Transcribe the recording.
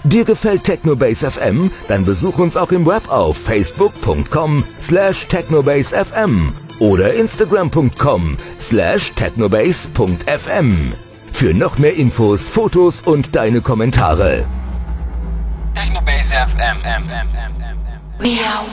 Dir gefällt Technobase FM? Dann besuch uns auch im Web auf facebook.com/technobasefm oder instagram.com/technobase.fm. Für noch mehr Infos, Fotos und deine Kommentare. Technobase FM. Miau.